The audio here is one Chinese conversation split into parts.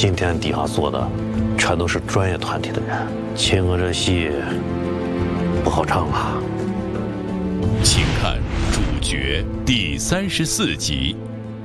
今天底下坐的全都是专业团体的人，秦娥这戏不好唱啊。 请看主角第34集。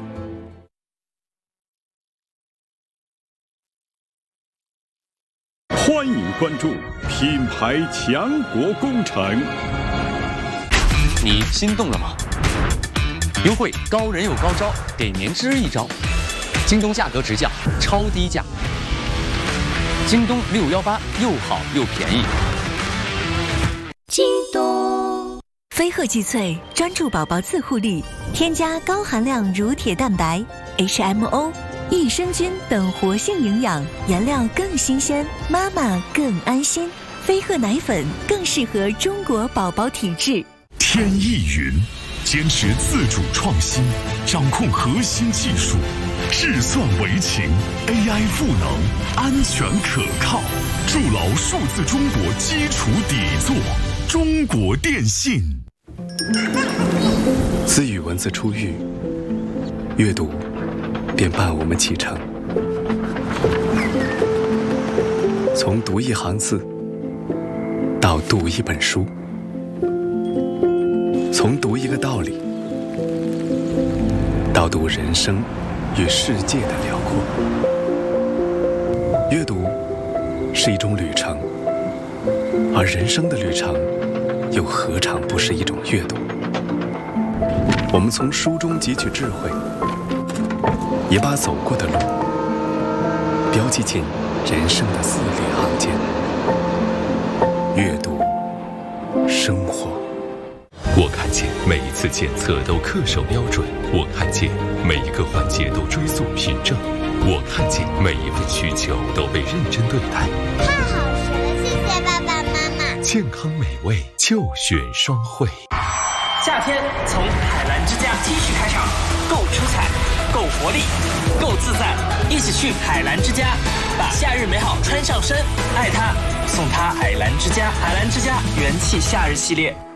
欢迎关注品牌强国工程。 你心动了吗？优惠高人有高招，给年之一招。京东价格直降，超低价。京东618又好又便宜。 京东飞鹤济萃专注宝宝自护力，添加高含量乳铁蛋白、HMO、益生菌等活性营养，原料更新鲜，妈妈更安心。飞鹤奶粉更适合中国宝宝体质。 天翼云坚持自主创新，掌控核心技术，智算为情 ，AI 赋能，安全可靠，筑牢数字中国基础底座。中国电信。 自与文字初遇，阅读便伴我们启程。从读一行字到读一本书，从读一个道理到读人生与世界的辽阔。阅读是一种旅程，而人生的旅程又何尝不是一种阅读？我们从书中汲取智慧，也把走过的路标记进人生的字里行间。阅读，生活。 我看见每一次检测都恪守标准，我看见每一个环节都追溯凭证，我看见每一份需求都被认真对待。 太好吃了，谢谢爸爸妈妈。 健康美味就选双汇。 夏天从海澜之家 T 恤开场，够出彩，够活力，够自在，一起去海澜之家，把夏日美好穿上身，爱它，送它海澜之家。海澜之家元气夏日系列。